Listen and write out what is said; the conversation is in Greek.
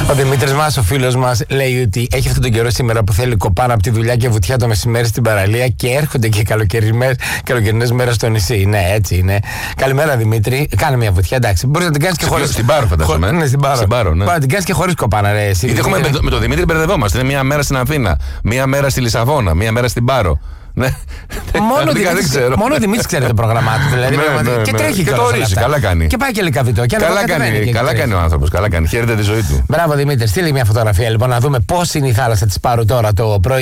Ο Δημήτρης μας, ο φίλος μας, λέει ότι έχει αυτόν τον καιρό σήμερα που θέλει κοπάνα από τη δουλειά και βουτιά το μεσημέρι στην παραλία και έρχονται και καλοκαιρινές μέρες στο νησί. Ναι, έτσι είναι. Καλημέρα Δημήτρη. Κάνε μια βουτιά, εντάξει. Μπορείς να την κάνεις και χωρίς. Στην Πάρο, φαντάζομαι. Ναι, στην Πάρο. Ναι. Μπορεί να την κάνεις και χωρίς κοπάνα, ρε. Εσύ, γιατί έχουμε με τον Δημήτρη μπερδευόμαστε. Είναι μία μέρα στην Αθήνα, μία μέρα στη Λισαβόνα, μία μέρα στην Πάρο. Ναι. Μόνο ο Δημήτρης ξέρει το πρόγραμμά του. Δηλαδή, και τρέχει και το ορίζει. Καλά κάνει. Και πάει και λικαβιτό. Καλά κάνει ο άνθρωπος. Καλά κάνει. Χαίρεται τη ζωή του. Μπράβο Δημήτρη, στείλει μια φωτογραφία λοιπόν να δούμε πώς είναι η θάλασσα της Πάρου τώρα το πρωί.